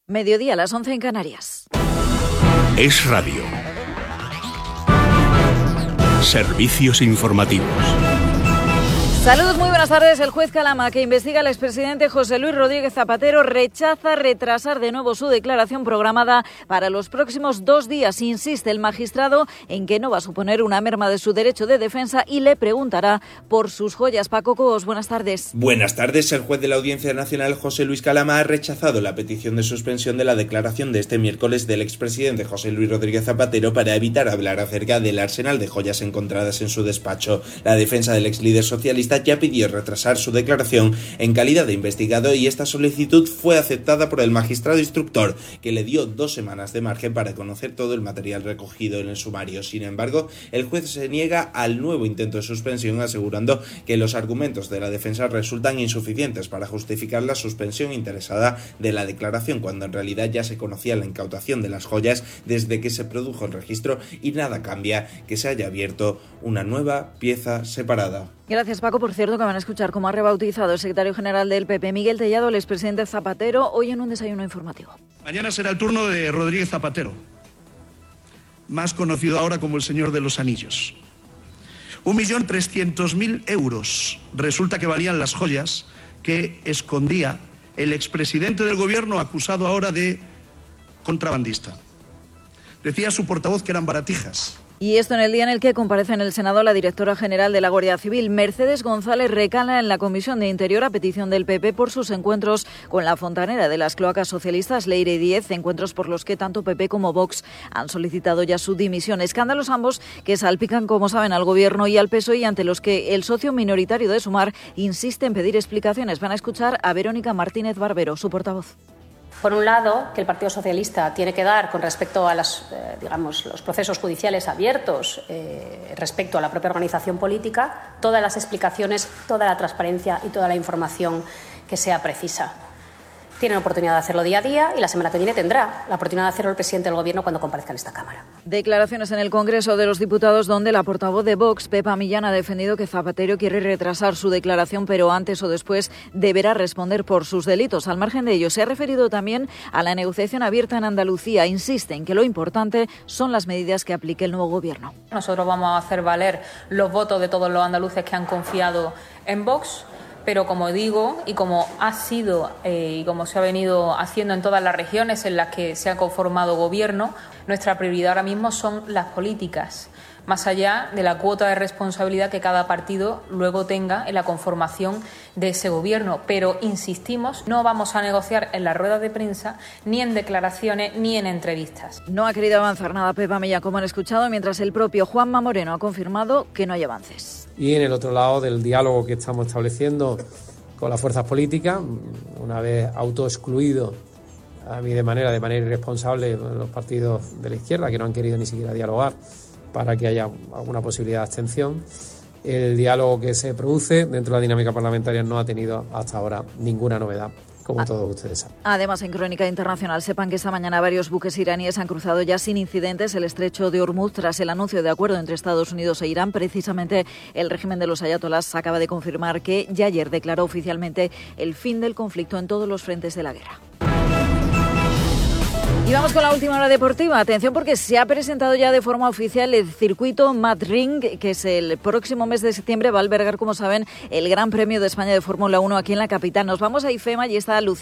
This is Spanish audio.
Mediodía, las 11 en Canarias. Es Radio. Servicios informativos. Saludos, muy buenas tardes. El juez Calama, que investiga al expresidente José Luis Rodríguez Zapatero, rechaza retrasar de nuevo su declaración programada para los próximos 2 días. Insiste el magistrado en que no va a suponer una merma de su derecho de defensa y le preguntará por sus joyas. Paco Cobos, buenas tardes. Buenas tardes. El juez de la Audiencia Nacional, José Luis Calama, ha rechazado la petición de suspensión de la declaración de este miércoles del expresidente José Luis Rodríguez Zapatero para evitar hablar acerca del arsenal de joyas encontradas en su despacho. La defensa del ex líder socialista ya pidió retrasar su declaración en calidad de investigado y esta solicitud fue aceptada por el magistrado instructor, que le dio 2 semanas de margen para conocer todo el material recogido en el sumario. Sin embargo, el juez se niega al nuevo intento de suspensión, asegurando que los argumentos de la defensa resultan insuficientes para justificar la suspensión interesada de la declaración, cuando en realidad ya se conocía la incautación de las joyas desde que se produjo el registro y nada cambia que se haya abierto una nueva pieza separada. Gracias, Paco. Por cierto, que van a escuchar cómo ha rebautizado el secretario general del PP, Miguel Tellado, el expresidente Zapatero, hoy en un desayuno informativo. Mañana será el turno de Rodríguez Zapatero, más conocido ahora como el señor de los anillos. 1.300.000 euros resulta que valían las joyas que escondía el expresidente del gobierno, acusado ahora de contrabandista. Decía su portavoz que eran baratijas. Y esto en el día en el que comparece en el Senado la directora general de la Guardia Civil. Mercedes González recala en la Comisión de Interior a petición del PP por sus encuentros con la fontanera de las cloacas socialistas, Leire Díez, encuentros por los que tanto PP como Vox han solicitado ya su dimisión. Escándalos ambos que salpican, como saben, al Gobierno y al PSOE y ante los que el socio minoritario de Sumar insiste en pedir explicaciones. Van a escuchar a Verónica Martínez Barbero, su portavoz. Por un lado, que el Partido Socialista tiene que dar con respecto a los procesos judiciales abiertos, respecto a la propia organización política, todas las explicaciones, toda la transparencia y toda la información que sea precisa. Tienen oportunidad de hacerlo día a día y la semana que viene tendrá la oportunidad de hacerlo el presidente del Gobierno cuando comparezca en esta Cámara. Declaraciones en el Congreso de los Diputados donde la portavoz de Vox, Pepa Millán, ha defendido que Zapatero quiere retrasar su declaración, pero antes o después deberá responder por sus delitos. Al margen de ello, se ha referido también a la negociación abierta en Andalucía. Insiste en que lo importante son las medidas que aplique el nuevo Gobierno. Nosotros vamos a hacer valer los votos de todos los andaluces que han confiado en Vox. Pero como digo, y como ha sido y como se ha venido haciendo en todas las regiones en las que se ha conformado gobierno, nuestra prioridad ahora mismo son las políticas, más allá de la cuota de responsabilidad que cada partido luego tenga en la conformación de ese gobierno. Pero insistimos, no vamos a negociar en las ruedas de prensa, ni en declaraciones, ni en entrevistas. No ha querido avanzar nada Pepa Millán, como han escuchado, mientras el propio Juanma Moreno ha confirmado que no hay avances. Y en el otro lado del diálogo que estamos estableciendo con las fuerzas políticas, una vez autoexcluido a mí de manera irresponsable los partidos de la izquierda que no han querido ni siquiera dialogar para que haya alguna posibilidad de abstención, el diálogo que se produce dentro de la dinámica parlamentaria no ha tenido hasta ahora ninguna novedad, como todos ustedes saben. Además, en Crónica Internacional, sepan que esta mañana varios buques iraníes han cruzado ya sin incidentes el estrecho de Hormuz tras el anuncio de acuerdo entre Estados Unidos e Irán. Precisamente el régimen de los ayatolás acaba de confirmar que ya ayer declaró oficialmente el fin del conflicto en todos los frentes de la guerra. Y vamos con la última hora deportiva. Atención, porque se ha presentado ya de forma oficial el circuito Madrid, que es el próximo mes de septiembre. Va a albergar, como saben, el Gran Premio de España de Fórmula 1 aquí en la capital. Nos vamos a IFEMA y está Lucía